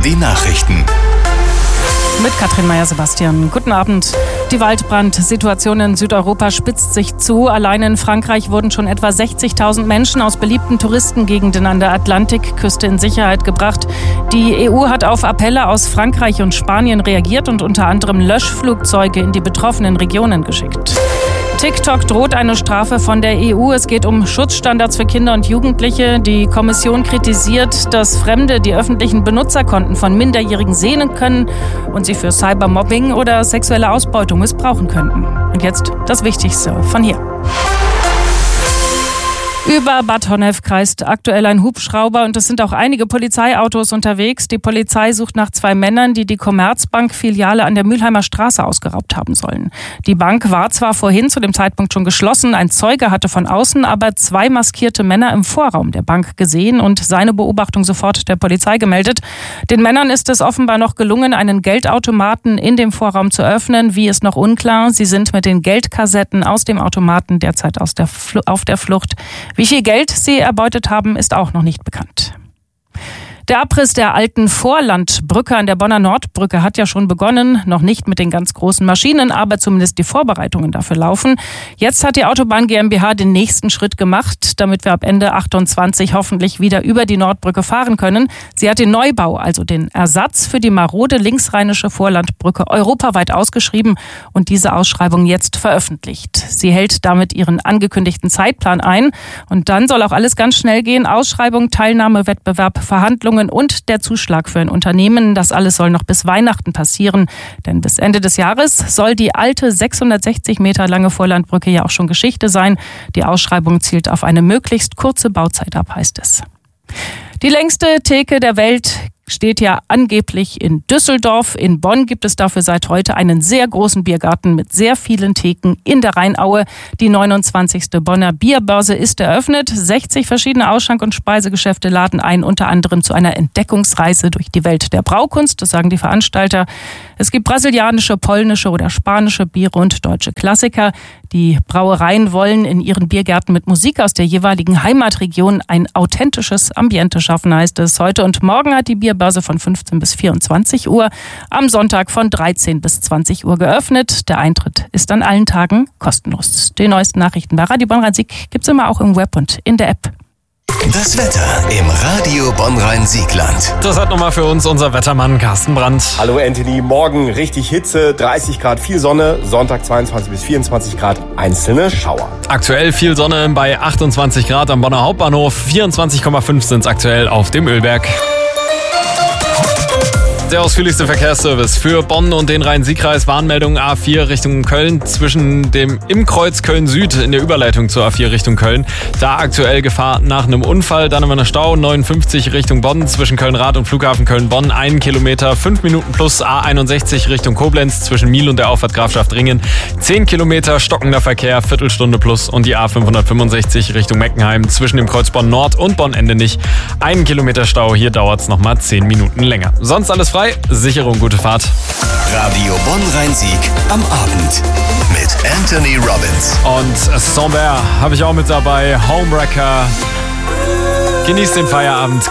Die Nachrichten. Mit Katrin Meyer-Sebastian. Guten Abend. Die Waldbrandsituation in Südeuropa spitzt sich zu. Allein in Frankreich wurden schon etwa 60.000 Menschen aus beliebten Touristengegenden an der Atlantikküste in Sicherheit gebracht. Die EU hat auf Appelle aus Frankreich und Spanien reagiert und unter anderem Löschflugzeuge in die betroffenen Regionen geschickt. TikTok droht eine Strafe von der EU. Es geht um Schutzstandards für Kinder und Jugendliche. Die Kommission kritisiert, dass Fremde die öffentlichen Benutzerkonten von Minderjährigen sehen können und sie für Cybermobbing oder sexuelle Ausbeutung missbrauchen könnten. Und jetzt das Wichtigste von hier. Über Bad Honnef kreist aktuell ein Hubschrauber und es sind auch einige Polizeiautos unterwegs. Die Polizei sucht nach 2 Männern, die die Commerzbank-Filiale an der Mülheimer Straße ausgeraubt haben sollen. Die Bank war zwar vorhin zu dem Zeitpunkt schon geschlossen, ein Zeuge hatte von außen aber 2 maskierte Männer im Vorraum der Bank gesehen und seine Beobachtung sofort der Polizei gemeldet. Den Männern ist es offenbar noch gelungen, einen Geldautomaten in dem Vorraum zu öffnen. Wie ist noch unklar. Sie sind mit den Geldkassetten aus dem Automaten derzeit auf der Flucht. Wie viel Geld sie erbeutet haben, ist auch noch nicht bekannt. Der Abriss der alten Vorlandbrücke an der Bonner Nordbrücke hat ja schon begonnen. Noch nicht mit den ganz großen Maschinen, aber zumindest die Vorbereitungen dafür laufen. Jetzt hat die Autobahn GmbH den nächsten Schritt gemacht, damit wir ab Ende 28 hoffentlich wieder über die Nordbrücke fahren können. Sie hat den Neubau, also den Ersatz für die marode linksrheinische Vorlandbrücke, europaweit ausgeschrieben und diese Ausschreibung jetzt veröffentlicht. Sie hält damit ihren angekündigten Zeitplan ein. Und dann soll auch alles ganz schnell gehen. Ausschreibung, Teilnahme, Wettbewerb, Verhandlungen und der Zuschlag für ein Unternehmen. Das alles soll noch bis Weihnachten passieren. Denn bis Ende des Jahres soll die alte 660 Meter lange Vorlandbrücke ja auch schon Geschichte sein. Die Ausschreibung zielt auf eine möglichst kurze Bauzeit ab, heißt es. Die längste Theke der Welt steht ja angeblich in Düsseldorf. In Bonn gibt es dafür seit heute einen sehr großen Biergarten mit sehr vielen Theken in der Rheinaue. Die 29. Bonner Bierbörse ist eröffnet. 60 verschiedene Ausschank- und Speisegeschäfte laden ein, unter anderem zu einer Entdeckungsreise durch die Welt der Braukunst. Das sagen die Veranstalter. Es gibt brasilianische, polnische oder spanische Biere und deutsche Klassiker. Die Brauereien wollen in ihren Biergärten mit Musik aus der jeweiligen Heimatregion ein authentisches Ambiente schaffen, heißt es. Heute und morgen hat die Bierbörse von 15 bis 24 Uhr, am Sonntag von 13 bis 20 Uhr geöffnet. Der Eintritt ist an allen Tagen kostenlos. Die neuesten Nachrichten bei Radio Bonn-Rhein-Sieg gibt's immer auch im Web und in der App. Das Wetter im Radio Bonn-Rhein-Siegland. Das hat nochmal für uns unser Wettermann Carsten Brandt. Hallo Anthony, morgen richtig Hitze, 30 Grad, viel Sonne, Sonntag 22 bis 24 Grad, einzelne Schauer. Aktuell viel Sonne bei 28 Grad am Bonner Hauptbahnhof, 24,5 sind es aktuell auf dem Ölberg. Der ausführlichste Verkehrsservice für Bonn und den Rhein-Sieg-Kreis. Warnmeldung A4 Richtung Köln im Kreuz Köln-Süd in der Überleitung zur A4 Richtung Köln. Da aktuell Gefahr nach einem Unfall. Dann haben wir eine Stau 59 Richtung Bonn zwischen Köln-Rad und Flughafen Köln-Bonn. 1 Kilometer, 5 Minuten plus. A61 Richtung Koblenz zwischen Miel und der Auffahrt Grafschaft-Ringen. 10 Kilometer stockender Verkehr, Viertelstunde plus. Und die A565 Richtung Meckenheim zwischen dem Kreuz Bonn Nord und Bonn Ende nicht. 1 Kilometer Stau, hier dauert es nochmal 10 Minuten länger. Sonst alles frei. Sicherung, gute Fahrt. Radio Bonn-Rhein-Sieg am Abend mit Anthony Robbins. Und Somber habe ich auch mit dabei. Homewrecker. Genießt den Feierabend.